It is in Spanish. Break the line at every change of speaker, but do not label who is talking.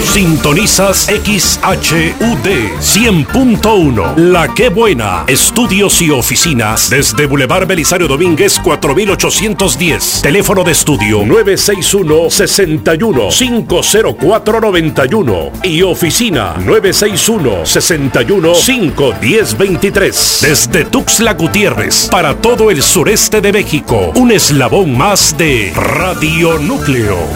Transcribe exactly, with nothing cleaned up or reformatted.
Sintonizas X H U D cien punto uno. La Qué Buena. Estudios y oficinas desde Boulevard Belisario Domínguez cuatro mil ochocientos diez. Teléfono de estudio nueve seis uno, seis uno, cinco cero cuatro, nueve uno y oficina nueve seis uno, seis uno, cinco uno cero, dos tres. Desde Tuxtla Gutiérrez para todo el sureste de México. Un eslabón más de Radio Núcleo.